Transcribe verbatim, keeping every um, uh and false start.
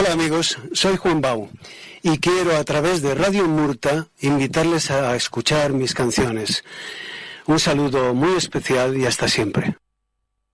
Hola amigos, soy Juan Bau y quiero a través de Radio Murta invitarles a escuchar mis canciones. Un saludo muy especial y hasta siempre.